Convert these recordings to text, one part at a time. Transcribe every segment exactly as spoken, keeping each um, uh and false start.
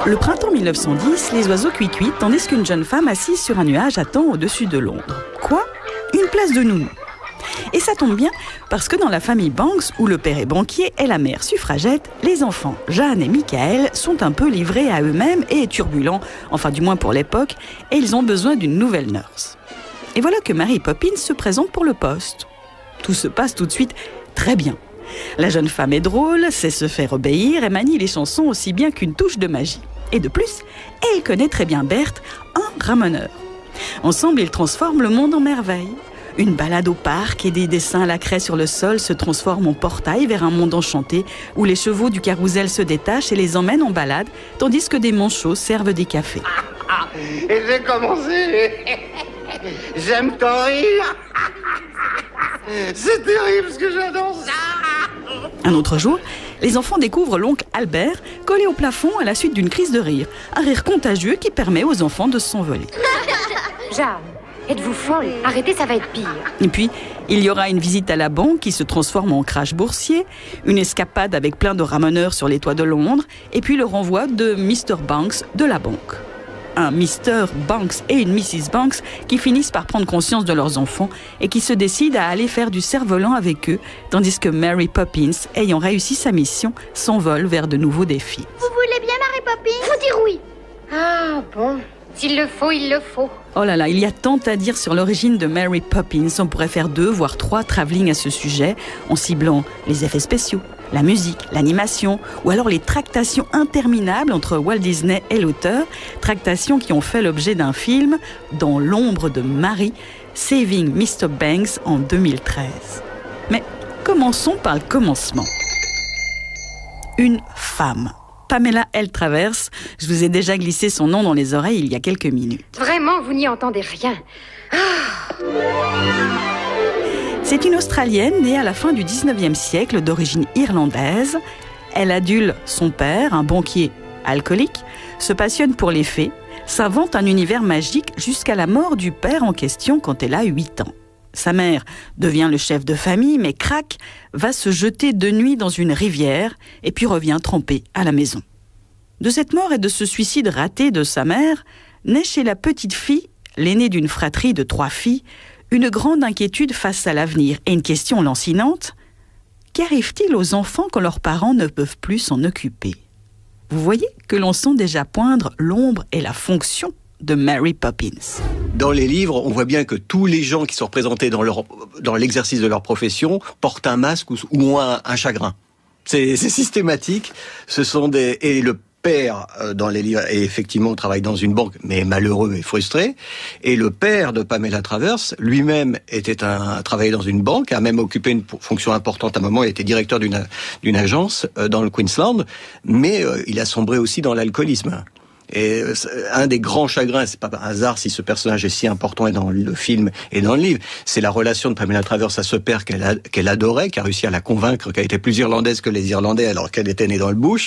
Le printemps mille neuf cent dix, les oiseaux cuicuitent tandis qu'une jeune femme assise sur un nuage attend au-dessus de Londres. Quoi ? Une place de nounou. Et ça tombe bien, parce que dans la famille Banks, où le père est banquier et la mère suffragette, les enfants Jeanne et Michael sont un peu livrés à eux-mêmes et turbulents, enfin du moins pour l'époque, et ils ont besoin d'une nouvelle nurse. Et voilà que Mary Poppins se présente pour le poste. Tout se passe tout de suite très bien. La jeune femme est drôle, sait se faire obéir et manie les chansons aussi bien qu'une touche de magie. Et de plus, elle connaît très bien Bert, un ramoneur. Ensemble, ils transforment le monde en merveille. Une balade au parc et des dessins à la craie sur le sol se transforment en portail vers un monde enchanté où les chevaux du carrousel se détachent et les emmènent en balade, tandis que des manchots servent des cafés. Ah, ah, et j'ai commencé. J'aime ton rire. C'est terrible ce que j'adore. Un autre jour, les enfants découvrent l'oncle Albert collé au plafond à la suite d'une crise de rire. Un rire contagieux qui permet aux enfants de s'envoler. Jeanne, êtes-vous folle? Arrêtez, ça va être pire. Et puis, il y aura une visite à la banque qui se transforme en crash boursier, une escapade avec plein de ramoneurs sur les toits de Londres, et puis le renvoi de mister Banks de la banque. Un mister Banks et une missus Banks qui finissent par prendre conscience de leurs enfants et qui se décident à aller faire du cerf-volant avec eux, tandis que Mary Poppins, ayant réussi sa mission, s'envole vers de nouveaux défis. Vous voulez bien Mary Poppins? Faut dire oui. Ah bon, s'il le faut, il le faut. Oh là là, il y a tant à dire sur l'origine de Mary Poppins. On pourrait faire deux, voire trois travelling à ce sujet, en ciblant les effets spéciaux, la musique, l'animation, ou alors les tractations interminables entre Walt Disney et l'auteur, tractations qui ont fait l'objet d'un film, Dans l'ombre de Marie, Saving mister Banks en deux mille treize. Mais commençons par le commencement. Une femme. Pamela L. Travers, je vous ai déjà glissé son nom dans les oreilles il y a quelques minutes. Vraiment, vous n'y entendez rien. Ah. C'est une Australienne née à la fin du dix-neuvième siècle, d'origine irlandaise. Elle adule son père, un banquier alcoolique, se passionne pour les fées, s'invente un univers magique jusqu'à la mort du père en question quand elle a huit ans. Sa mère devient le chef de famille, mais craque, va se jeter de nuit dans une rivière et puis revient trempée à la maison. De cette mort et de ce suicide raté de sa mère, naît chez la petite fille, l'aînée d'une fratrie de trois filles, une grande inquiétude face à l'avenir et une question lancinante. Qu'arrive-t-il aux enfants quand leurs parents ne peuvent plus s'en occuper? Vous voyez que l'on sent déjà poindre l'ombre et la fonction de Mary Poppins. Dans les livres, on voit bien que tous les gens qui sont représentés dans, leur, dans l'exercice de leur profession portent un masque ou, ou ont un, un chagrin. C'est, c'est systématique. Ce sont des et le père euh, dans les livres et effectivement travaille dans une banque, mais malheureux et frustré. Et le père de Pamela Travers lui-même était un travaillait dans une banque, a même occupé une fonction importante à un moment. Il était directeur d'une d'une agence euh, dans le Queensland, mais euh, il a sombré aussi dans l'alcoolisme. Et un des grands chagrins, c'est pas un hasard si ce personnage est si important dans le film et dans le livre, c'est la relation de Pamela Travers à ce père qu'elle, a, qu'elle adorait, qui a réussi à la convaincre, qu'elle était plus irlandaise que les Irlandais alors qu'elle était née dans le bush,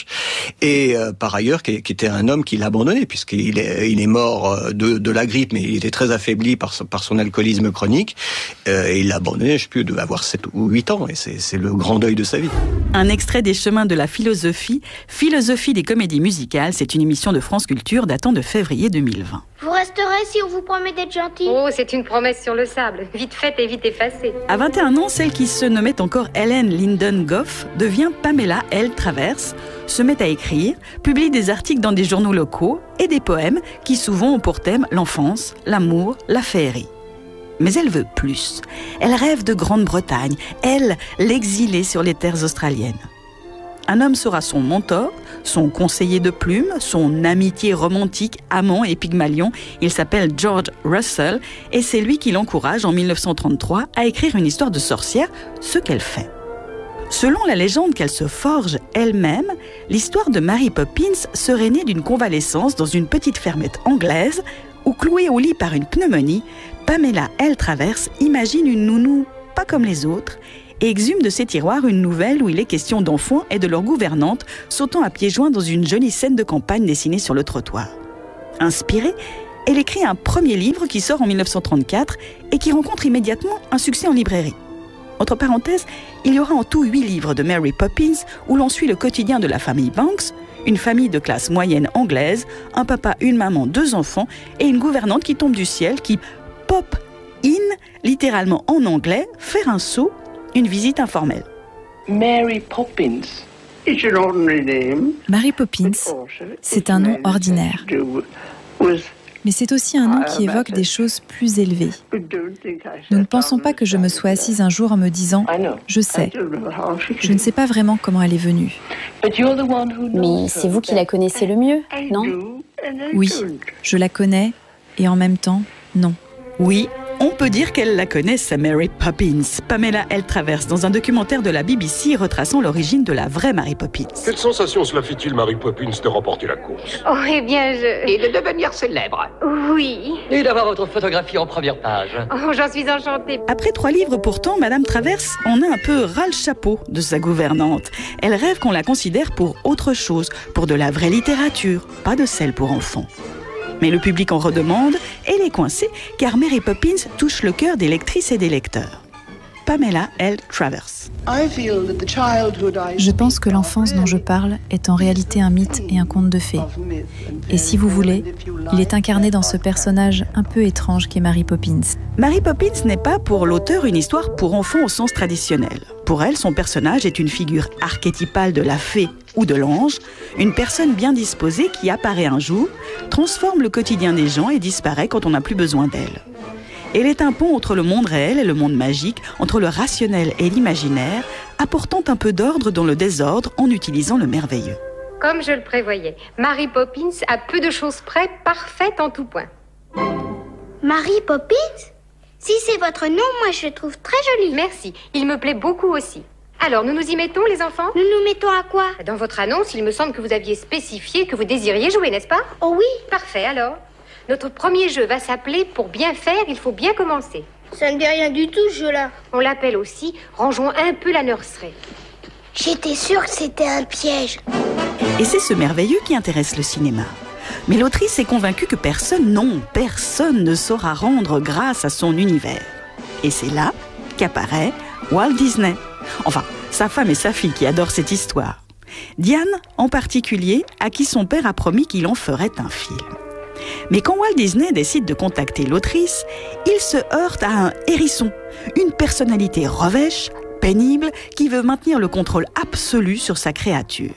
et euh, par ailleurs qui, qui était un homme qui l'a abandonné puisqu'il est, il est mort de, de la grippe, mais il était très affaibli par son, par son alcoolisme chronique, euh, et il l'a abandonné, je sais plus, devait avoir sept ou huit ans, et c'est, c'est le grand deuil de sa vie. Un extrait des Chemins de la philosophie, Philosophie des comédies musicales, c'est une émission de France Culture datant de février deux mille vingt. Vous resterez si on vous promet d'être gentil? Oh, c'est une promesse sur le sable. Vite faite et vite effacée. À vingt et un ans, celle qui se nommait encore Helen Lyndon Goff devient Pamela L. Travers, se met à écrire, publie des articles dans des journaux locaux et des poèmes qui souvent ont pour thème l'enfance, l'amour, la féerie. Mais elle veut plus. Elle rêve de Grande-Bretagne, elle, l'exilée sur les terres australiennes. Un homme sera son mentor, son conseiller de plume, son amitié romantique, amant et Pygmalion. Il s'appelle George Russell et c'est lui qui l'encourage en mille neuf cent trente-trois à écrire une histoire de sorcière, ce qu'elle fait. Selon la légende qu'elle se forge elle-même, l'histoire de Mary Poppins serait née d'une convalescence dans une petite fermette anglaise où, clouée au lit par une pneumonie, Pamela L. Travers imagine une nounou pas comme les autres et exhume de ses tiroirs une nouvelle où il est question d'enfants et de leur gouvernante sautant à pieds joints dans une jolie scène de campagne dessinée sur le trottoir. Inspirée, elle écrit un premier livre qui sort en mille neuf cent trente-quatre et qui rencontre immédiatement un succès en librairie. Entre parenthèses, il y aura en tout huit livres de Mary Poppins où l'on suit le quotidien de la famille Banks, une famille de classe moyenne anglaise, un papa, une maman, deux enfants et une gouvernante qui tombe du ciel, qui pop in, littéralement en anglais, faire un saut, une visite informelle. Mary Poppins. It's an ordinary name. Mary Poppins, c'est un nom ordinaire. Mais c'est aussi un nom qui évoque des choses plus élevées. Nous ne pensons pas que je me sois assise un jour en me disant « Je sais, je ne sais pas vraiment comment elle est venue. » Mais c'est vous qui la connaissez le mieux, non ? Oui, je la connais et en même temps, non. Oui, on peut dire qu'elle la connaît, sa Mary Poppins. Pamela L. Travers, dans un documentaire de la B B C retraçant l'origine de la vraie Mary Poppins. Quelle sensation cela fait-il, Mary Poppins, de remporter la course ? Oh, eh bien, je... Et de devenir célèbre. Oui. Et d'avoir votre photographie en première page. Oh, j'en suis enchantée. Après trois livres pourtant, Madame Travers en a un peu ras le chapeau de sa gouvernante. Elle rêve qu'on la considère pour autre chose, pour de la vraie littérature, pas de celle pour enfants. Mais le public en redemande et elle est coincée car Mary Poppins touche le cœur des lectrices et des lecteurs. Pamela L. Travers. Je pense que l'enfance dont je parle est en réalité un mythe et un conte de fées. Et si vous voulez, il est incarné dans ce personnage un peu étrange qu'est Mary Poppins. Mary Poppins n'est pas pour l'auteur une histoire pour enfants au sens traditionnel. Pour elle, son personnage est une figure archétypale de la fée ou de l'ange, une personne bien disposée qui apparaît un jour, transforme le quotidien des gens et disparaît quand on n'a plus besoin d'elle. Elle est un pont entre le monde réel et le monde magique, entre le rationnel et l'imaginaire, apportant un peu d'ordre dans le désordre en utilisant le merveilleux. Comme je le prévoyais, Mary Poppins a peu de choses près, parfaite en tout point. Mary Poppins ? Si c'est votre nom, moi je le trouve très joli. Merci, il me plaît beaucoup aussi. Alors, nous nous y mettons, les enfants ? Nous nous mettons à quoi ? Dans votre annonce, il me semble que vous aviez spécifié que vous désiriez jouer, n'est-ce pas ? Oh oui. Parfait, alors. Notre premier jeu va s'appeler « Pour bien faire, il faut bien commencer ». Ça ne dit rien du tout, ce jeu-là. On l'appelle aussi « Rangeons un peu la nurserie ». J'étais sûre que c'était un piège. Et c'est ce merveilleux qui intéresse le cinéma. Mais l'autrice est convaincue que personne, non, personne ne saura rendre grâce à son univers. Et c'est là qu'apparaît Walt Disney. Enfin, sa femme et sa fille qui adorent cette histoire. Diane, en particulier, à qui son père a promis qu'il en ferait un film. Mais quand Walt Disney décide de contacter l'autrice, il se heurte à un hérisson, une personnalité revêche, pénible, qui veut maintenir le contrôle absolu sur sa créature.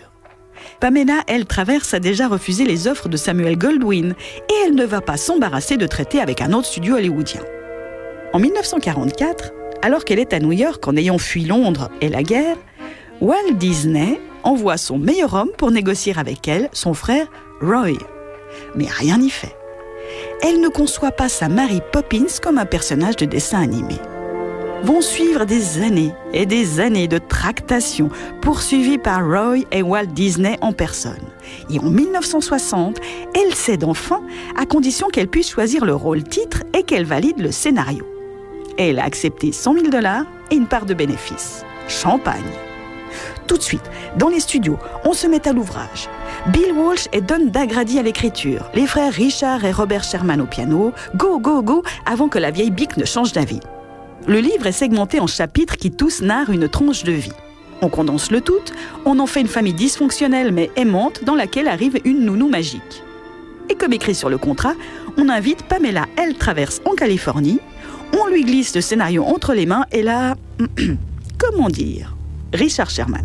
Pamela L. Travers a déjà refusé les offres de Samuel Goldwyn et elle ne va pas s'embarrasser de traiter avec un autre studio hollywoodien. En mille neuf cent quarante-quatre, alors qu'elle est à New York en ayant fui Londres et la guerre, Walt Disney envoie son meilleur homme pour négocier avec elle, son frère Roy. Mais rien n'y fait. Elle ne conçoit pas sa Mary Poppins comme un personnage de dessin animé. Vont suivre des années et des années de tractations poursuivies par Roy et Walt Disney en personne. Et en mille neuf cent soixante, elle cède enfin à condition qu'elle puisse choisir le rôle titre et qu'elle valide le scénario. Elle a accepté cent mille dollars et une part de bénéfice. Champagne. Tout de suite, dans les studios, on se met à l'ouvrage. Bill Walsh et Don Dagrady à l'écriture, les frères Richard et Robert Sherman au piano, go, go, go, avant que la vieille bique ne change d'avis. Le livre est segmenté en chapitres qui tous narrent une tranche de vie. On condense le tout, on en fait une famille dysfonctionnelle mais aimante dans laquelle arrive une nounou magique. Et comme écrit sur le contrat, on invite Pamela L. Travers en Californie, on lui glisse le scénario entre les mains et là, comment dire, Richard Sherman.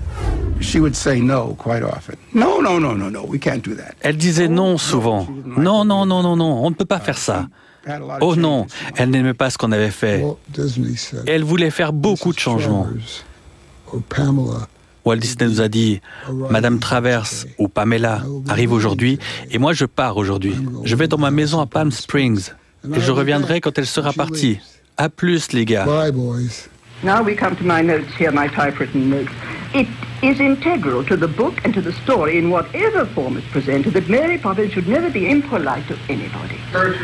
Elle disait non souvent. Non, non, non, non, non, on ne peut pas faire ça. Oh non, elle n'aimait pas ce qu'on avait fait. Elle voulait faire beaucoup de changements. Walt Disney nous a dit, Madame Travers ou Pamela arrive aujourd'hui et moi je pars aujourd'hui. Je vais dans ma maison à Palm Springs et je reviendrai quand elle sera partie. À plus les gars. Now we come to my notes here, my typewritten notes. It is integral to the book and to the story in whatever form it's presented that Mary Poppins should never be impolite to anybody.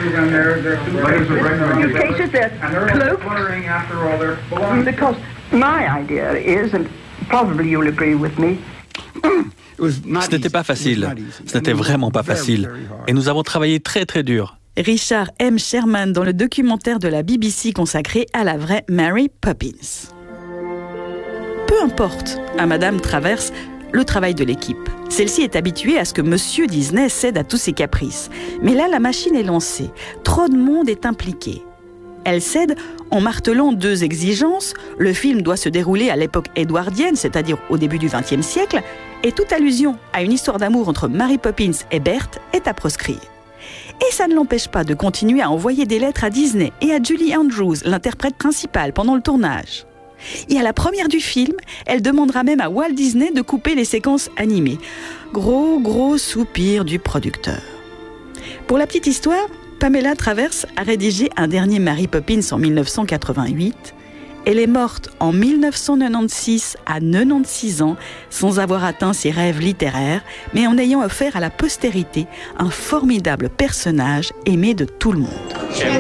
In cases they're cloaked. Because my idea is, and probably you'll agree with me, Ce n'était pas facile. Ce n'était vraiment pas facile. Et nous avons travaillé très très dur. Richard M. Sherman dans le documentaire de la B B C consacré à la vraie Mary Poppins. Peu importe à Madame Travers le travail de l'équipe. Celle-ci est habituée à ce que Monsieur Disney cède à tous ses caprices. Mais là, la machine est lancée. Trop de monde est impliqué. Elle cède en martelant deux exigences. Le film doit se dérouler à l'époque édouardienne, c'est-à-dire au début du vingtième siècle, et toute allusion à une histoire d'amour entre Mary Poppins et Berthe est à proscrire. Et ça ne l'empêche pas de continuer à envoyer des lettres à Disney et à Julie Andrews, l'interprète principale, pendant le tournage. Et à la première du film, elle demandera même à Walt Disney de couper les séquences animées. Gros, gros soupir du producteur. Pour la petite histoire, Pamela Travers a rédigé un dernier Mary Poppins en mille neuf cent quatre-vingt-huit. Elle est morte en mille neuf cent quatre-vingt-seize à quatre-vingt-seize ans, sans avoir atteint ses rêves littéraires, mais en ayant offert à la postérité un formidable personnage aimé de tout le monde.